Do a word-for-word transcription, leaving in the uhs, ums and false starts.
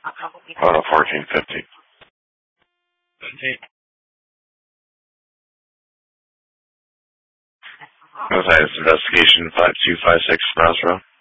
Uh, fourteen fifty. fifty. That's investigation five two five six Crossroad.